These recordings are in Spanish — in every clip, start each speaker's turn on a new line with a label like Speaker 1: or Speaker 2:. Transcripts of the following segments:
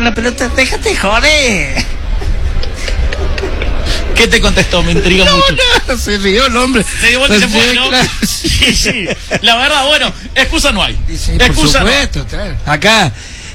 Speaker 1: con la pelota, déjate joder.
Speaker 2: ¿Qué te contestó? Me intriga mucho.
Speaker 1: No, se rió el hombre.
Speaker 2: Se dio vuelta y se fue, ¿no?
Speaker 1: Claro.
Speaker 2: Sí. La verdad, bueno, excusa no hay.
Speaker 1: Sí,
Speaker 2: Excusa
Speaker 1: por supuesto, claro. Acá,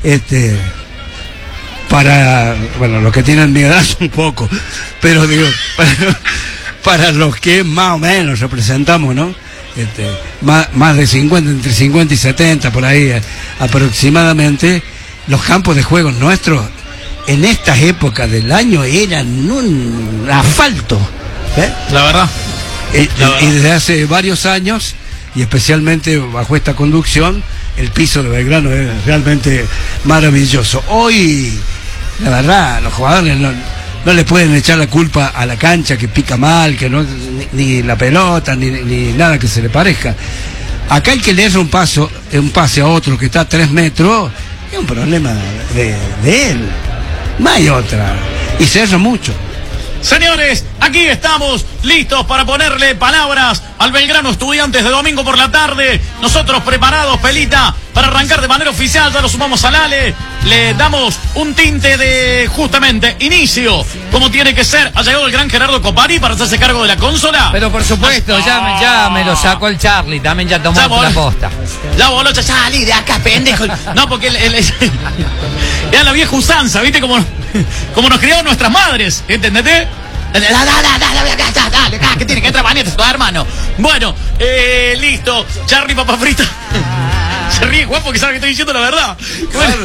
Speaker 1: para, bueno, los que tienen mi edad un poco, pero digo, para los que más o menos representamos, ¿no? Más de 50, entre 50 y 70, por ahí aproximadamente, los campos de juegos nuestros, en estas épocas del año, eran un asfalto.
Speaker 2: La verdad.
Speaker 1: Y desde hace varios años, y especialmente bajo esta conducción, el piso de Belgrano es realmente maravilloso. Hoy, la verdad, los jugadores no le pueden echar la culpa a la cancha que pica mal, que no, ni la pelota, ni nada que se le parezca. Acá el que le erra un pase a otro que está a 3 metros, es un problema de él. No hay otra. Y se erra mucho.
Speaker 2: Señores, aquí estamos listos para ponerle palabras al Belgrano Estudiantes de domingo por la tarde. Nosotros preparados, Pelita, para arrancar de manera oficial. Ya lo sumamos al Ale. Le damos un tinte de, justamente, inicio, como tiene que ser. Ha llegado el gran Gerardo Copari para hacerse cargo de la consola.
Speaker 3: Pero por supuesto, ya me lo sacó el Charlie. También ya tomó la posta.
Speaker 2: Ya voló, ya salí de acá, pendejo. No, porque era la vieja usanza, ¿viste? Como nos criaron nuestras madres, ¿entendés? Dale, que tiene que entrar Vanessa, tu hermano. Bueno, listo. Charlie Papa Frita. Se ríe Juan porque sabe que estoy diciendo la verdad.
Speaker 1: Claro,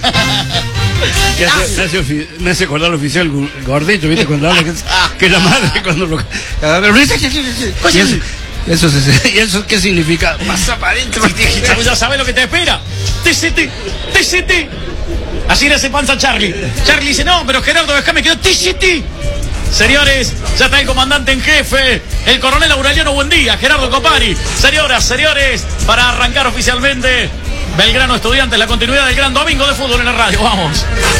Speaker 1: me hace acordar el oficial gordito, ¿viste? Cuando habla que la madre cuando lo... ¿Y eso qué significa? Más aparente.
Speaker 2: Ya sabes lo que te espera. TCT. Así le hace panza a Charlie. Charlie dice, no, pero Gerardo, déjame quedó TCT. Señores, ya está el comandante en jefe, el coronel Aureliano Buendía, Gerardo Copari. Señores, para arrancar oficialmente Belgrano Estudiantes, la continuidad del gran domingo de fútbol en la radio. Vamos.